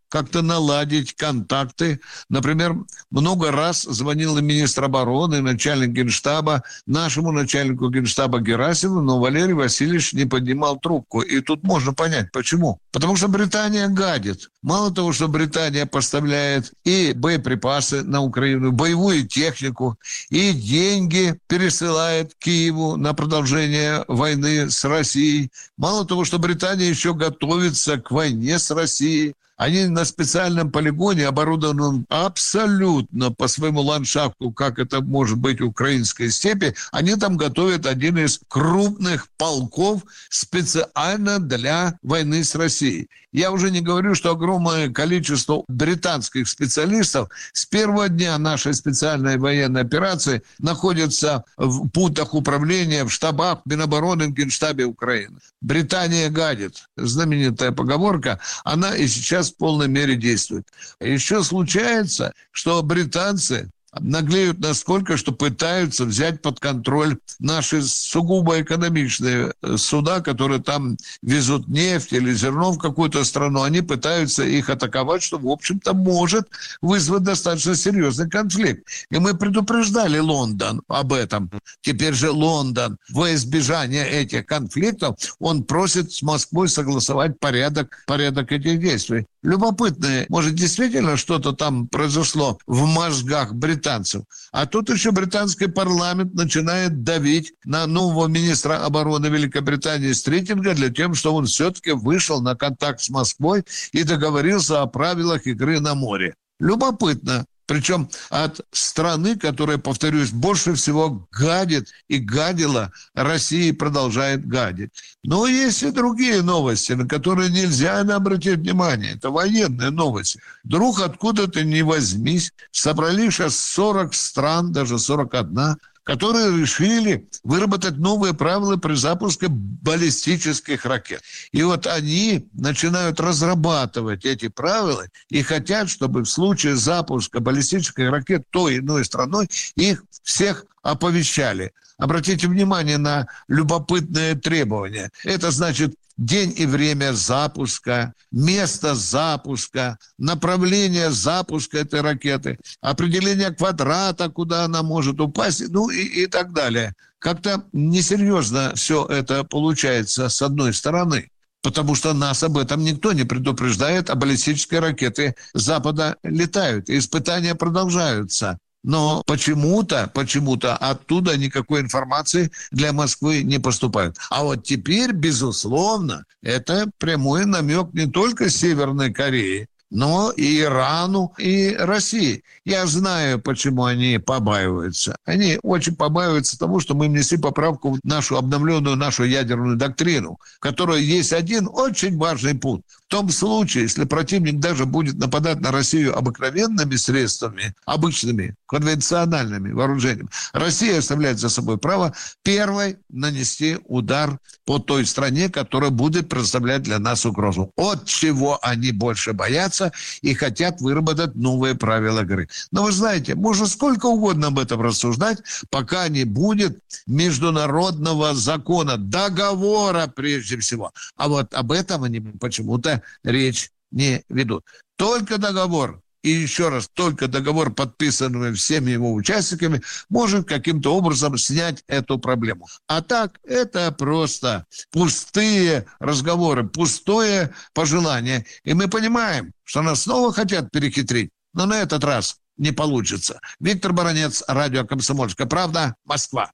как-то наладить контакты. Например, много раз звонил и министр обороны, и начальник Генштаба нашему начальнику Генштаба Герасимову, но Валерий Васильевич не поднимал трубку. И тут можно понять, почему. Потому что Британия гадит. Мало того, что Британия поставляет и боеприпасы на Украину, боевую технику, и деньги пересылает Киеву на продолжение войны с Россией. Мало того, что Британия еще готовится к войне с Россией, они на специальном полигоне, оборудованном абсолютно по своему ландшафту, как это может быть в украинской степи, они там готовят один из крупных полков специально для войны с Россией. Я уже не говорю, что огромное количество британских специалистов с первого дня нашей специальной военной операции находятся в пунктах управления, в штабах Минобороны, в Генштабе Украины. Британия гадит. Знаменитая поговорка, она и сейчас в полной мере действует. Еще случается, что британцы наглеют настолько, что пытаются взять под контроль наши сугубо экономичные суда, которые там везут нефть или зерно в какую-то страну. Они пытаются их атаковать, что, в общем-то, может вызвать достаточно серьезный конфликт. И мы предупреждали Лондон об этом. Теперь же Лондон, во избежание этих конфликтов, он просит с Москвой согласовать порядок, порядок этих действий. Любопытно, может, действительно что-то там произошло в мозгах британцев. А тут еще британский парламент начинает давить на нового министра обороны Великобритании Стритинга для того, чтобы он все-таки вышел на контакт с Москвой и договорился о правилах игры на море. Любопытно. Причем от страны, которая, повторюсь, больше всего гадит и гадила, Россия продолжает гадить. Но есть и другие новости, на которые нельзя не обратить внимание. Это военные новости. Вдруг откуда-то не возьмись, собрались сейчас сорок стран, даже сорок одна, которые решили выработать новые правила при запуске баллистических ракет. И вот они начинают разрабатывать эти правила и хотят, чтобы в случае запуска баллистических ракет той или иной страной их всех оповещали. Обратите внимание на любопытные требования. Это значит день и время запуска, место запуска, направление запуска этой ракеты, определение квадрата, куда она может упасть, ну и, и так далее. Как-то несерьезно все это получается с одной стороны. Потому что нас об этом никто не предупреждает, а баллистические ракеты Запада летают, и испытания продолжаются. Но почему-то, почему-то оттуда никакой информации для Москвы не поступает. А вот теперь, безусловно, это прямой намек не только Северной Корее, но и Ирану, и России. Я знаю, почему они побаиваются. Они очень побаиваются того, что мы внесли поправку в нашу обновленную, нашу ядерную доктрину, в которой есть один очень важный пункт. В том случае, если противник даже будет нападать на Россию обыкновенными средствами, обычными, конвенциональными вооружениями, Россия оставляет за собой право первой нанести удар по той стране, которая будет представлять для нас угрозу. От чего они больше боятся и хотят выработать новые правила игры. Но вы знаете, можно сколько угодно об этом рассуждать, пока не будет международного закона, договора прежде всего. А вот об этом они почему-то речь не ведут. Только договор, и еще раз, только договор, подписанный всеми его участниками, может каким-то образом снять эту проблему. А так, это просто пустые разговоры, пустое пожелание. И мы понимаем, что нас снова хотят перехитрить, но на этот раз не получится. Виктор Баранец, радио «Комсомольская правда», Москва.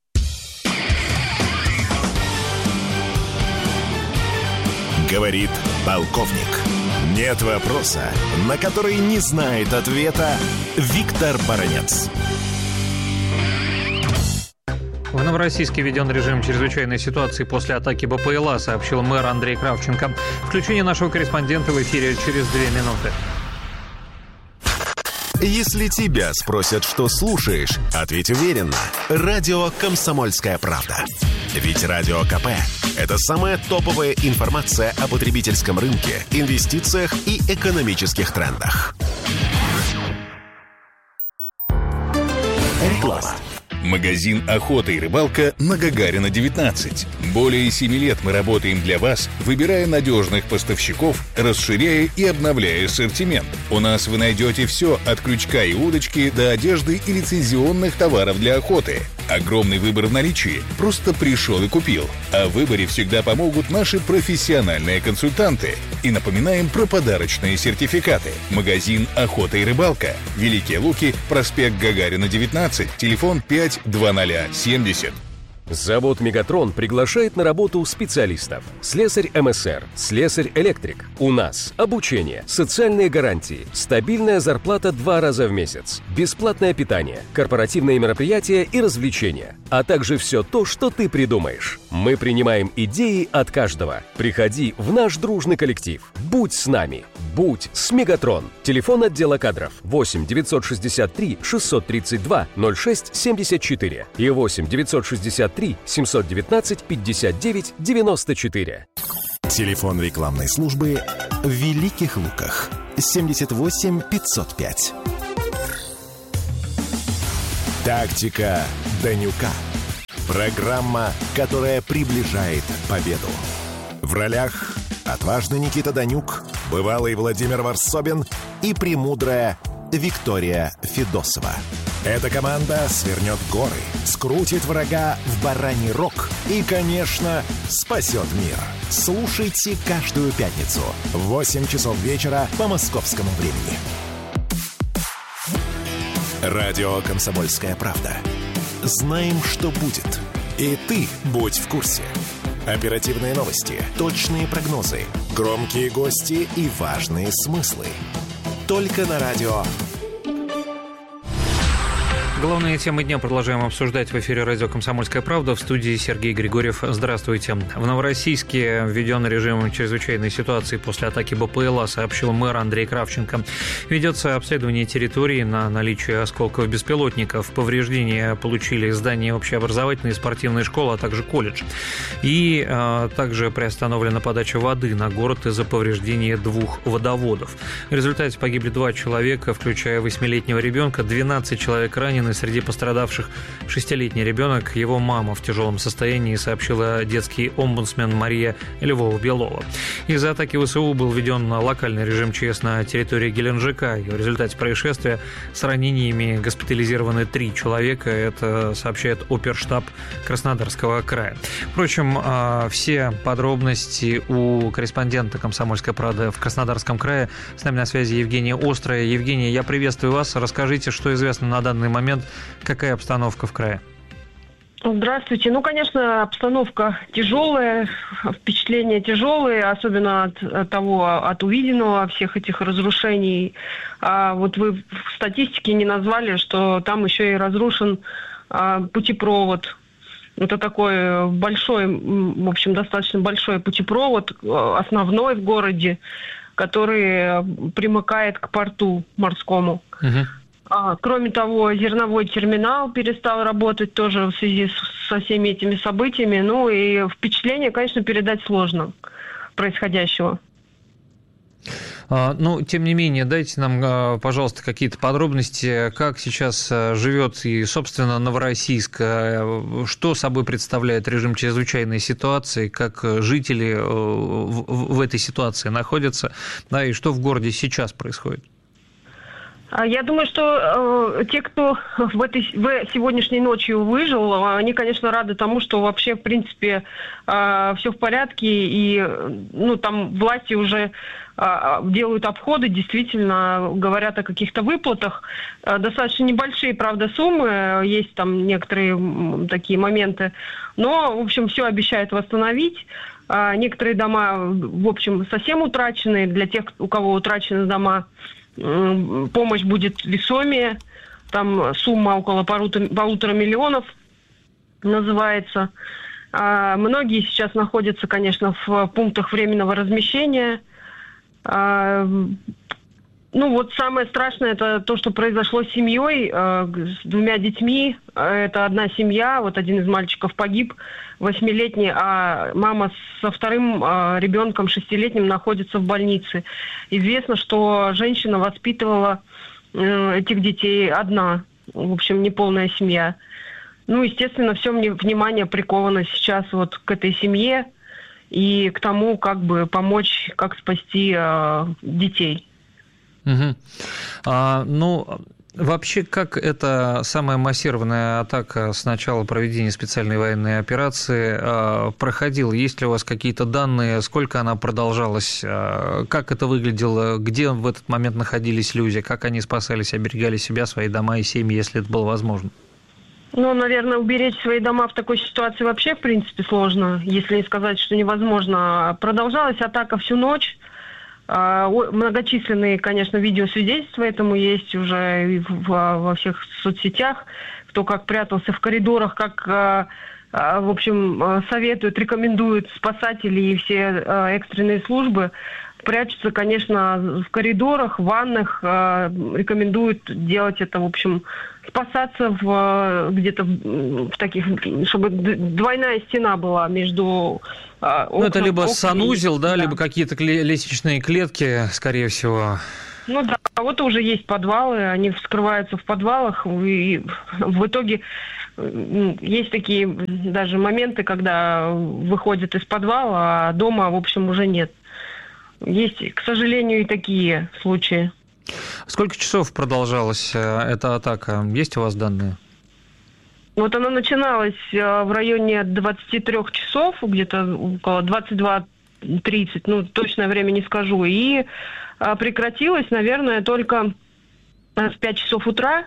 Говорит полковник. Нет вопроса, на который не знает ответа Виктор Баранец. В Новороссийске введен режим чрезвычайной ситуации после атаки БПЛА, сообщил мэр Андрей Кравченко. Включение нашего корреспондента в эфире через две минуты. Если тебя спросят, что слушаешь, ответь уверенно. Радио «Комсомольская правда». Ведь Радио КП – это самая топовая информация о потребительском рынке, инвестициях и экономических трендах. Реклама. Магазин «Охота и рыбалка» на Гагарина, девятнадцать. Более семи лет мы работаем для вас, выбирая надежных поставщиков, расширяя и обновляя ассортимент. У нас вы найдете все от крючка и удочки до одежды и лицензионных товаров для охоты. Огромный выбор в наличии. Просто пришел и купил. О выборе всегда помогут наши профессиональные консультанты. И напоминаем про подарочные сертификаты. Магазин «Охота и рыбалка». Великие Луки, проспект Гагарина, девятнадцать, телефон пять двадцать семьдесят. Завод «Мегатрон» приглашает на работу специалистов. Слесарь эм эс эр, слесарь-электрик. У нас обучение, социальные гарантии, стабильная зарплата два раза в месяц, бесплатное питание, корпоративные мероприятия и развлечения, а также все то, что ты придумаешь. Мы принимаем идеи от каждого. Приходи в наш дружный коллектив. Будь с нами. Будь с «Мегатрон». Телефон отдела кадров восемь девятьсот шестьдесят три шестьсот тридцать два ноль шесть семьдесят четыре и восемь девятьсот шестьдесят три семьсот девятнадцать пятьдесят девять девяносто четыре. Телефон рекламной службы в Великих Луках семьдесят восемь пятьсот пять. Тактика Данюка. Программа, которая приближает победу. В ролях отважный Никита Данюк, бывалый Владимир Варсобин и премудрая Виктория Федосова. Эта команда свернет горы, скрутит врага в бараний рог и, конечно, спасет мир. Слушайте каждую пятницу в восемь часов вечера по московскому времени. Радио «Комсомольская правда». Знаем, что будет. И ты будь в курсе. Оперативные новости, точные прогнозы, громкие гости и важные смыслы. Только на радио. Главные темы дня продолжаем обсуждать в эфире радио «Комсомольская правда». В студии Сергей Григорьев. Здравствуйте. В Новороссийске введен режим чрезвычайной ситуации после атаки бэ пэ эл а, сообщил мэр Андрей Кравченко. Ведется обследование территории на наличие осколков беспилотников. Повреждения получили здания общеобразовательной и спортивной школы, а также колледж. И а, также приостановлена подача воды на город из-за повреждения двух водоводов. В результате погибли два человека, включая восьмилетнего ребенка, двенадцать человек ранены. Среди пострадавших шестилетний ребенок, его мама в тяжелом состоянии, сообщила детский омбудсмен Мария Львова-Белова. Из-за атаки вэ эс у был введен локальный режим ЧС на территории Геленджика. И в результате происшествия с ранениями госпитализированы три человека. Это сообщает оперштаб Краснодарского края. Впрочем, все подробности у корреспондента «Комсомольской правды» в Краснодарском крае. С нами на связи Евгения Острая. Евгения, я приветствую вас. Расскажите, что известно на данный момент. Какая обстановка в крае? Здравствуйте. Ну, конечно, обстановка тяжелая, впечатления тяжелые, особенно от, от того, от увиденного, всех этих разрушений. А вот вы в статистике не назвали, что там еще и разрушен а, путепровод. Это такой большой, в общем, достаточно большой путепровод, основной в городе, который примыкает к порту морскому. Угу. А, кроме того, зерновой терминал перестал работать тоже в связи с, со всеми этими событиями. Ну и впечатление, конечно, передать сложно происходящего. А, ну, тем не менее, дайте нам, пожалуйста, какие-то подробности, как сейчас живет и, собственно, Новороссийск, что собой представляет режим чрезвычайной ситуации, как жители в, в этой ситуации находятся, да, и что в городе сейчас происходит. Я думаю, что э, те, кто в этой в сегодняшней ночью выжил, они, конечно, рады тому, что вообще, в принципе, э, все в порядке, и ну, там власти уже э, делают обходы, действительно говорят о каких-то выплатах. Э, достаточно небольшие, правда, суммы, есть там некоторые такие моменты, но, в общем, все обещают восстановить. Э, некоторые дома, в общем, совсем утрачены, для тех, у кого утрачены дома, помощь будет весомее, там сумма около полутора, полутора миллионов называется. А многие сейчас находятся, конечно, в пунктах временного размещения. А, ну вот самое страшное — это то, что произошло с семьей, с двумя детьми. Это одна семья, вот один из мальчиков погиб, восьмилетний, а мама со вторым ребенком, шестилетним, находится в больнице. Известно, что женщина воспитывала этих детей одна, в общем, неполная семья. Ну, естественно, все внимание приковано сейчас вот к этой семье и к тому, как бы помочь, как спасти э, детей. Угу. А, ну, вообще, как эта самая массированная атака с начала проведения специальной военной операции э, проходила? Есть ли у вас какие-то данные, сколько она продолжалась, э, как это выглядело, где в этот момент находились люди, как они спасались, оберегали себя, свои дома и семьи, если это было возможно? Ну, наверное, уберечь свои дома в такой ситуации вообще, в принципе, сложно, если не сказать, что невозможно. Продолжалась атака всю ночь. Многочисленные, конечно, видеосвидетельства этому есть уже во всех соцсетях. Кто как прятался в коридорах, как, в общем, советуют, рекомендуют спасатели и все экстренные службы. Прячутся, конечно, в коридорах, в ваннах. Рекомендуют делать это, в общем, спасаться в, где-то в таких, чтобы двойная стена была между окнами. Ну, это либо санузел, да, да, либо какие-то лестничные клетки, скорее всего. Ну да, а вот уже есть подвалы, они вскрываются в подвалах, и в итоге есть такие даже моменты, когда выходят из подвала, а дома, в общем, уже нет. Есть, к сожалению, и такие случаи. Сколько часов продолжалась эта атака? Есть у вас данные? Вот она начиналась в районе двадцати трёх часов, где-то около двадцать два тридцать, ну, точное время не скажу. И прекратилась, наверное, только в пять часов утра.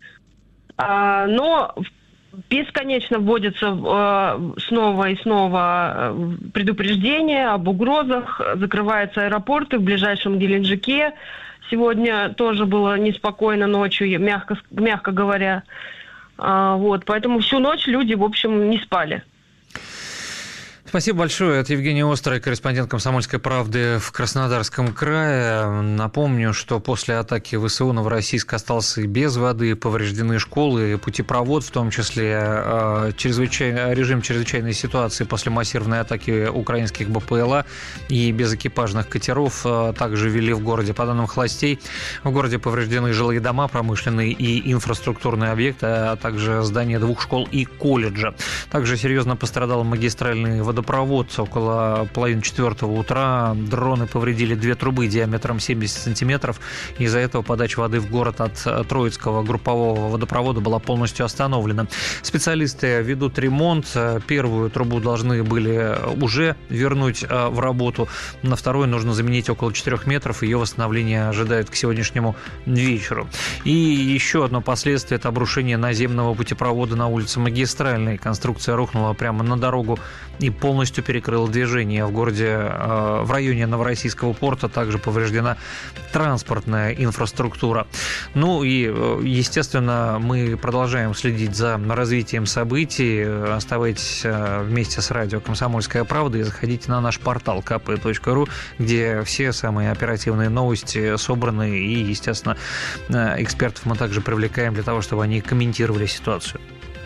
Но бесконечно вводятся снова и снова предупреждения об угрозах. Закрываются аэропорты в ближайшем Геленджике. Сегодня тоже было неспокойно ночью, мягко, мягко говоря. А, вот, поэтому всю ночь люди, в общем, не спали. Спасибо большое. Это Евгения Острая, корреспондент «Комсомольской правды» в Краснодарском крае. Напомню, что после атаки ВСУ Новороссийск остался и без воды, повреждены школы, путепровод, в том числе чрезвычай... режим чрезвычайной ситуации после массированной атаки украинских БПЛА и безэкипажных катеров также ввели в городе. По данным властей, в городе повреждены жилые дома, промышленные и инфраструктурные объекты, а также здания двух школ и колледжа. Также серьезно пострадал магистральный водопровод. Провод около половины четвертого утра. Дроны повредили две трубы диаметром семьдесят сантиметров. Из-за этого подача воды в город от Троицкого группового водопровода была полностью остановлена. Специалисты ведут ремонт. Первую трубу должны были уже вернуть в работу. На вторую нужно заменить около четырёх метров. Ее восстановление ожидают к сегодняшнему вечеру. И еще одно последствие – это обрушение наземного путепровода на улице Магистральной. Конструкция рухнула прямо на дорогу и полностью перекрыл движение. В городе, в районе Новороссийского порта также повреждена транспортная инфраструктура. Ну и, естественно, мы продолжаем следить за развитием событий. Оставайтесь вместе с радио «Комсомольская правда» и заходите на наш портал ка пэ точка ру, где все самые оперативные новости собраны, и, естественно, экспертов мы также привлекаем для того, чтобы они комментировали ситуацию.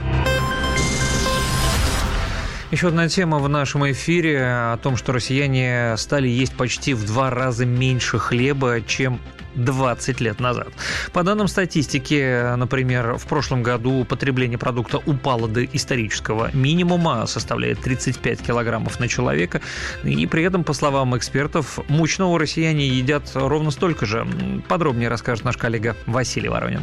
Еще одна тема в нашем эфире о том, что россияне стали есть почти в два раза меньше хлеба, чем двадцать лет назад. По данным статистики, например, в прошлом году потребление продукта упало до исторического минимума, составляет тридцать пять килограммов на человека. И при этом, по словам экспертов, мучного россияне едят ровно столько же. Подробнее расскажет наш коллега Василий Воронин.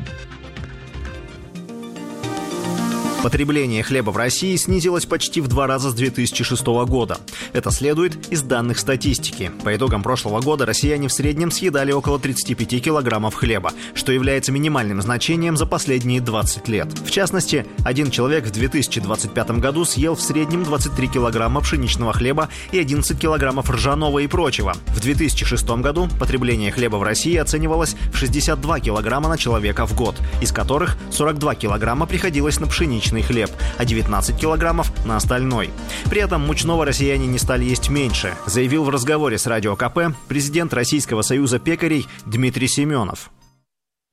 Потребление хлеба в России снизилось почти в два раза с две тысячи шестого года. Это следует из данных статистики. По итогам прошлого года россияне в среднем съедали около тридцати пяти килограммов хлеба, что является минимальным значением за последние двадцать лет. В частности, один человек в две тысячи двадцать пятом году съел в среднем двадцать три килограмма пшеничного хлеба и одиннадцать килограммов ржаного и прочего. В две тысячи шестом году потребление хлеба в России оценивалось в шестьдесят два килограмма на человека в год, из которых сорок два килограмма приходилось на пшеничный хлеб, а девятнадцать килограммов на остальной. При этом мучного россияне не стали есть меньше, заявил в разговоре с Радио ка пэ президент Российского союза пекарей Дмитрий Семенов.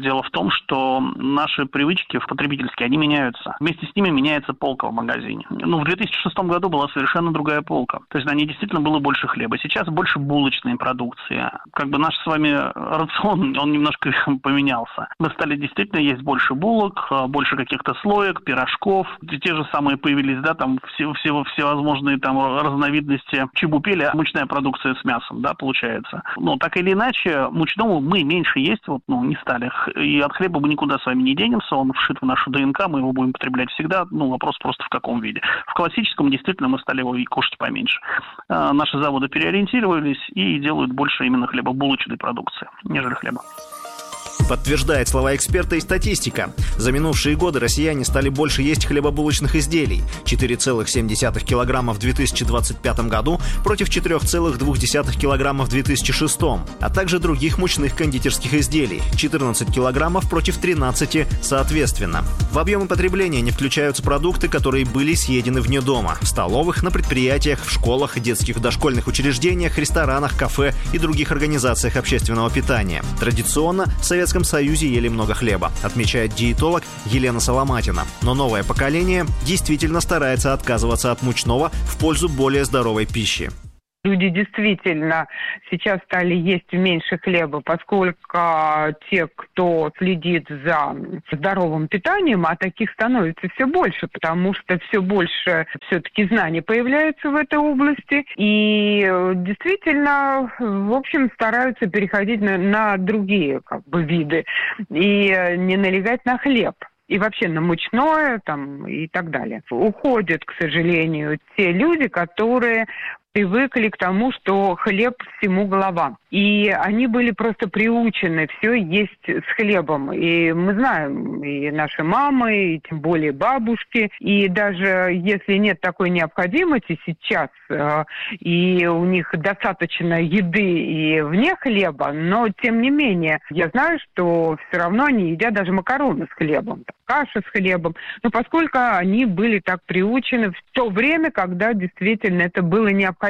Дело в том, что наши привычки потребительские, они меняются. Вместе с ними меняется полка в магазине. Ну, в две тысячи шестом году была совершенно другая полка. То есть на ней действительно было больше хлеба. Сейчас больше булочной продукции. Как бы наш с вами рацион, он немножко поменялся. Мы стали действительно есть больше булок, больше каких-то слоек, пирожков. Те же самые появились, да, там все, все, всевозможные там разновидности чебупели, мучная продукция с мясом, да, получается. Но так или иначе, мучному мы меньше есть, вот, ну, не стали. И от хлеба мы никуда с вами не денемся, он вшит в нашу ДНК, мы его будем потреблять всегда. Ну, вопрос просто в каком виде. В классическом действительно мы стали его и кушать поменьше. А, наши заводы переориентировались и делают больше именно хлебобулочной продукции, нежели хлеба. Подтверждает слова эксперта и статистика. За минувшие годы россияне стали больше есть хлебобулочных изделий. четыре целых семь десятых килограмма в две тысячи двадцать пятом году против четыре целых два десятых килограмма в две тысячи шестом, а также других мучных кондитерских изделий – четырнадцать килограммов против тринадцати соответственно. В объемы потребления не включаются продукты, которые были съедены вне дома – в столовых, на предприятиях, в школах, детских дошкольных учреждениях, ресторанах, кафе и других организациях общественного питания. Традиционно в Советском Союзе ели много хлеба, отмечает диетолог Елена Соломатина. Но новое поколение действительно старается отказываться от мучного в пользу более здоровой пищи. Люди действительно сейчас стали есть меньше хлеба, поскольку те, кто следит за здоровым питанием, а таких становится все больше, потому что все больше все-таки знаний появляется в этой области. И действительно, в общем, стараются переходить на, на другие как бы виды и не налегать на хлеб. И вообще на мучное там, и так далее. Уходят, к сожалению, те люди, которые привыкли к тому, что хлеб всему голова. И они были просто приучены все есть с хлебом. И мы знаем, и наши мамы, и тем более бабушки. И даже если нет такой необходимости сейчас, э, и у них достаточно еды и вне хлеба, но тем не менее, я знаю, что все равно они едят даже макароны с хлебом, каша с хлебом. Но поскольку они были так приучены в то время, когда действительно это было необходимостью,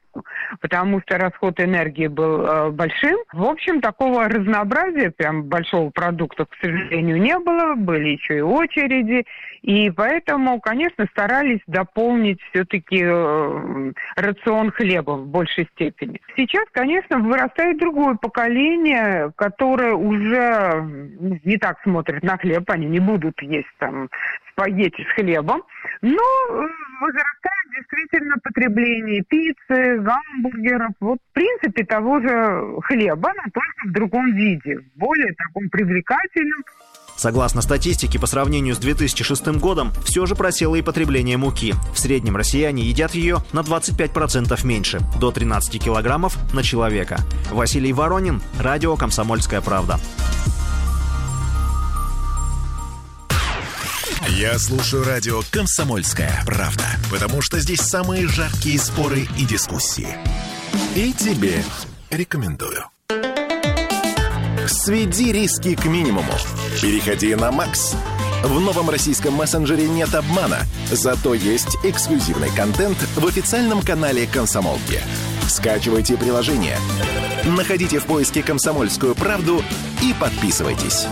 потому что расход энергии был э, большим. В общем, такого разнообразия, прям большого продукта, к сожалению, не было. Были еще и очереди. И поэтому, конечно, старались дополнить все-таки э, рацион хлебом в большей степени. Сейчас, конечно, вырастает другое поколение, которое уже не так смотрит на хлеб. Они не будут есть там спагетти с хлебом, но возрастает действительно потребление пиццы, гамбургеров, вот в принципе того же хлеба, но только в другом виде, в более таком привлекательном. Согласно статистике, по сравнению с две тысячи шестым годом, все же просело и потребление муки. В среднем россияне едят ее на двадцать пять процентов меньше, до тринадцати килограммов на человека. Василий Воронин, радио «Комсомольская правда». Я слушаю радио «Комсомольская правда», потому что здесь самые жаркие споры и дискуссии. И тебе рекомендую. Сведи риски к минимуму. Переходи на Макс. В новом российском мессенджере нет обмана, зато есть эксклюзивный контент в официальном канале «Комсомолки». Скачивайте приложение, находите в поиске «Комсомольскую правду» и подписывайтесь.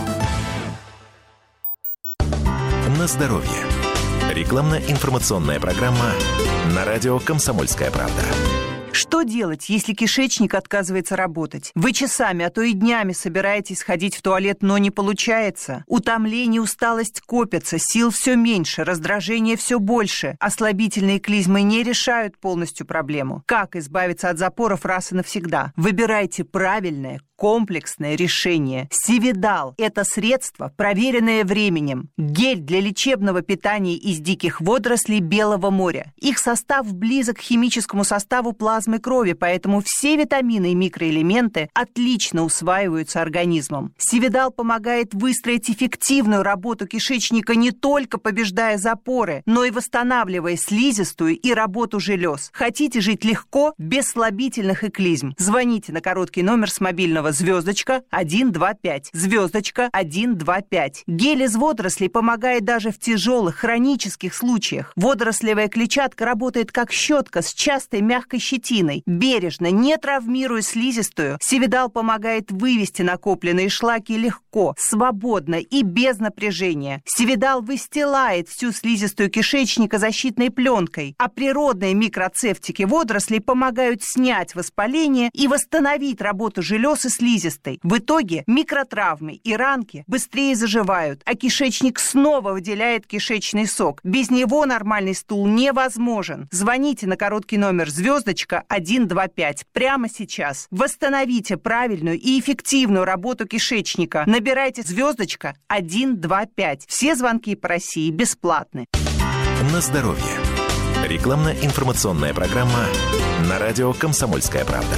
На здоровье. Рекламно-информационная программа на радио «Комсомольская правда». Что делать, если кишечник отказывается работать? Вы часами, а то и днями собираетесь ходить в туалет, но не получается. Утомление, усталость копятся, сил все меньше, раздражение все больше. Ослабительные клизмы не решают полностью проблему. Как избавиться от запоров раз и навсегда? Выбирайте правильное, комплексное решение. Сивидал – это средство, проверенное временем. Гель для лечебного питания из диких водорослей Белого моря. Их состав близок к химическому составу плазмы крови, поэтому все витамины и микроэлементы отлично усваиваются организмом. Сивидал помогает выстроить эффективную работу кишечника, не только побеждая запоры, но и восстанавливая слизистую и работу желез. Хотите жить легко, без слабительных и клизм? Звоните на короткий номер с мобильного звездочка один два пять, звездочка один два пять. Гель из водорослей помогает даже в тяжелых хронических случаях. Водорослевая клетчатка работает как щетка с частой мягкой щетиной, хитиной. Бережно, не травмируя слизистую, Севидал помогает вывести накопленные шлаки легко, свободно и без напряжения. Севидал выстилает всю слизистую кишечника защитной пленкой, а природные микроцефтики водорослей помогают снять воспаление и восстановить работу желез и слизистой. В итоге микротравмы и ранки быстрее заживают, а кишечник снова выделяет кишечный сок. Без него нормальный стул невозможен. Звоните на короткий номер звездочка один два пять прямо сейчас. Восстановите правильную и эффективную работу кишечника. Набирайте звездочка один два пять. Все звонки по России бесплатны. На здоровье. Рекламно-информационная программа на радио «Комсомольская правда».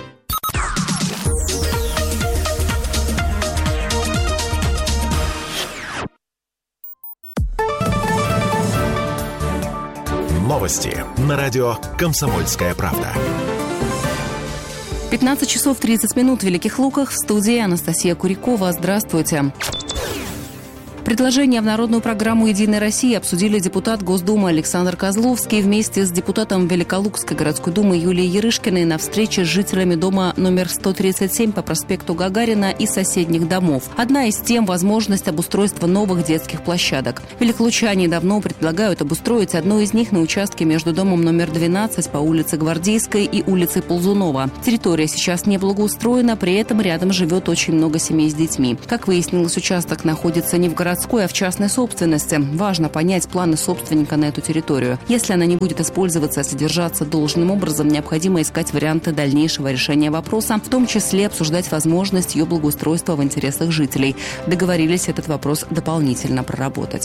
Новости на радио «Комсомольская правда». пятнадцать часов тридцать минут в Великих Луках. В студии Анастасия Курякова. Здравствуйте. Предложение в народную программу «Единой России» обсудили депутат Госдумы Александр Козловский вместе с депутатом Великолукской городской думы Юлией Ярышкиной на встрече с жителями дома номер сто тридцать семь по проспекту Гагарина и соседних домов. Одна из тем – возможность обустройства новых детских площадок. Великолучане давно предлагают обустроить одну из них на участке между домом номер двенадцать по улице Гвардейской и улицей Ползунова. Территория сейчас не благоустроена, при этом рядом живет очень много семей с детьми. Как выяснилось, участок находится не в городской, а в частной собственности. Важно понять планы собственника на эту территорию. Если она не будет использоваться и содержаться должным образом, необходимо искать варианты дальнейшего решения вопроса, в том числе обсуждать возможность ее благоустройства в интересах жителей. Договорились этот вопрос дополнительно проработать.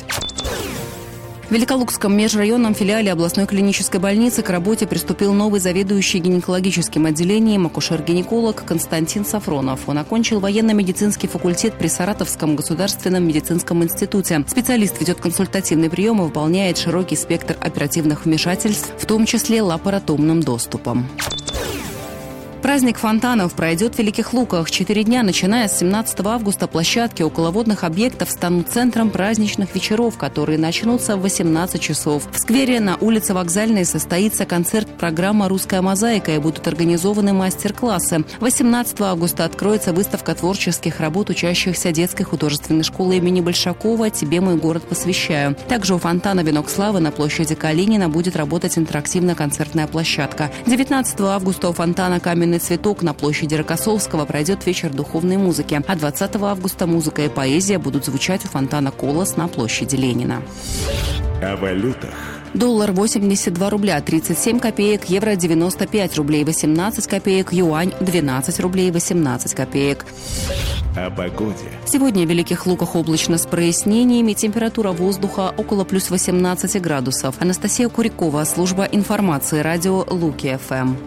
В Великолукском межрайонном филиале областной клинической больницы к работе приступил новый заведующий гинекологическим отделением акушер-гинеколог Константин Сафронов. Он окончил военно-медицинский факультет при Саратовском государственном медицинском институте. Специалист ведет консультативный прием и выполняет широкий спектр оперативных вмешательств, в том числе лапаротомным доступом. Праздник фонтанов пройдет в Великих Луках. Четыре дня, начиная с семнадцатого августа, площадки околоводных объектов станут центром праздничных вечеров, которые начнутся в восемнадцать часов. В сквере на улице Вокзальной состоится концерт-программа «Русская мозаика» и будут организованы мастер-классы. восемнадцатого августа откроется выставка творческих работ учащихся детской художественной школы имени Большакова «Тебе мой город посвящаю». Также у фонтана «Венок славы» на площади Калинина будет работать интерактивная концертная площадка. девятнадцатого августа у фонтана «Каменный цветок» на площади Рокоссовского пройдет вечер духовной музыки, а двадцатого августа музыка и поэзия будут звучать у фонтана «Колос» на площади Ленина. О валютах. Доллар восемьдесят два рубля тридцать семь копеек, евро девяносто пять рублей восемнадцать копеек, юань двенадцать рублей восемнадцать копеек. О погоде. Сегодня в Великих Луках облачно с прояснениями, температура воздуха около плюс восемнадцать градусов. Анастасия Курякова, служба информации, радио Луки-ФМ.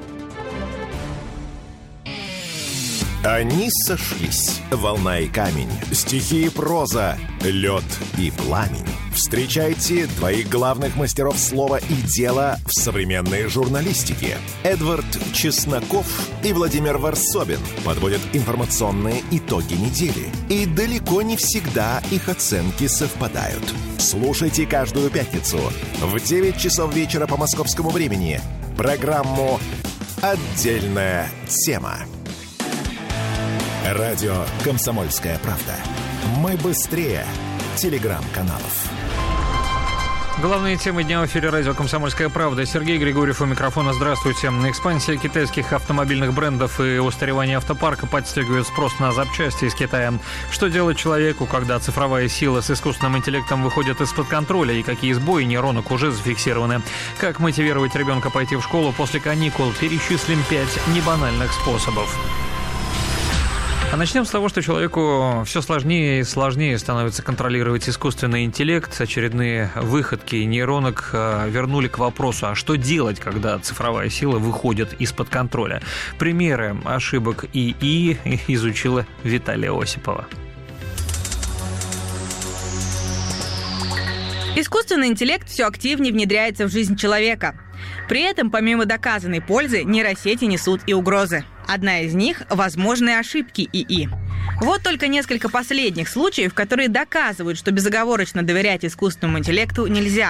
Они сошлись. Волна и камень, стихи и проза, лед и пламень. Встречайте двоих главных мастеров слова и дела в современной журналистике. Эдвард Чесноков и Владимир Варсобин подводят информационные итоги недели. И далеко не всегда их оценки совпадают. Слушайте каждую пятницу в девять часов вечера по московскому времени программу «Отдельная тема». Радио «Комсомольская правда». Мы быстрее телеграм-каналов. Главные темы дня в эфире радио «Комсомольская правда». Сергей Григорьев у микрофона. Здравствуйте. Экспансия китайских автомобильных брендов и устаревание автопарка подстегивают спрос на запчасти из Китая. Что делать человеку, когда цифровая сила с искусственным интеллектом выходит из-под контроля, и какие сбои нейронок уже зафиксированы? Как мотивировать ребенка пойти в школу после каникул? Перечислим пять небанальных способов. А начнем с того, что человеку все сложнее и сложнее становится контролировать искусственный интеллект. Очередные выходки нейронок вернули к вопросу, а что делать, когда цифровая сила выходит из-под контроля? Примеры ошибок ИИ изучила Виталия Осипова. Искусственный интеллект все активнее внедряется в жизнь человека. При этом, помимо доказанной пользы, нейросети несут и угрозы. Одна из них – возможные ошибки ИИ. Вот только несколько последних случаев, которые доказывают, что безоговорочно доверять искусственному интеллекту нельзя.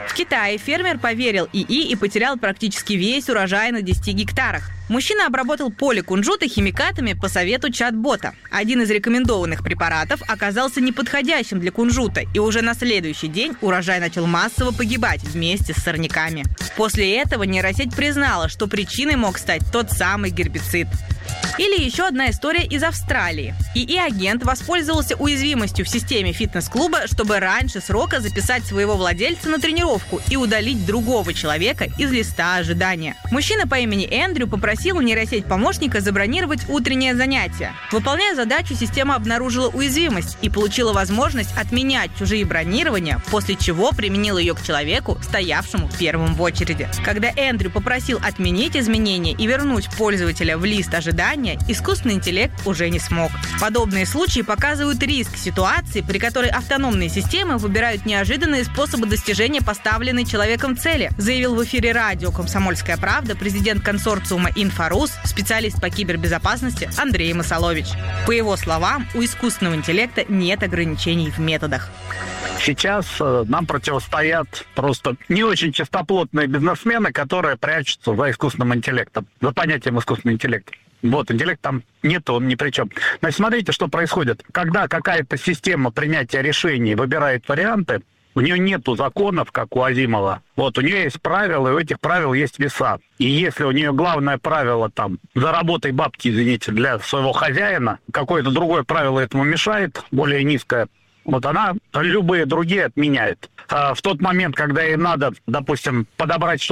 В Китае фермер поверил ИИ и потерял практически весь урожай на десяти гектарах. Мужчина обработал поле кунжута химикатами по совету чат-бота. Один из рекомендованных препаратов оказался неподходящим для кунжута, и уже на следующий день урожай начал массово погибать вместе с сорняками. После этого нейросеть признала, что причиной мог стать тот самый гербицид. Или еще одна история из Австралии. ИИ-агент воспользовался уязвимостью в системе фитнес-клуба, чтобы раньше срока записать своего владельца на тренировку и удалить другого человека из листа ожидания. Мужчина по имени Эндрю попросил нейросеть помощника забронировать утреннее занятие. Выполняя задачу, система обнаружила уязвимость и получила возможность отменять чужие бронирования, после чего применила ее к человеку, стоявшему первым в очереди. Когда Эндрю попросил отменить изменения и вернуть пользователя в лист ожидания, искусственный интеллект уже не смог. Подобные случаи показывают риск ситуации, при которой автономные системы выбирают неожиданные способы достижения поставленной человеком цели, заявил в эфире радио «Комсомольская правда» президент консорциума «Инфорус», специалист по кибербезопасности Андрей Масолович. По его словам, у искусственного интеллекта нет ограничений в методах. Сейчас э, нам противостоят просто не очень чистоплотные бизнесмены, которые прячутся за искусственным интеллектом, за понятием искусственного интеллекта. Вот, интеллект там нет, он ни при чем. Значит, смотрите, что происходит. Когда какая-то система принятия решений выбирает варианты, у нее нету законов, как у Азимова. Вот, у нее есть правила, и у этих правил есть веса. И если у нее главное правило там «заработай бабки, извините, для своего хозяина», какое-то другое правило этому мешает, более низкое, вот она любые другие отменяет. А в тот момент, когда ей надо, допустим, подобрать что-то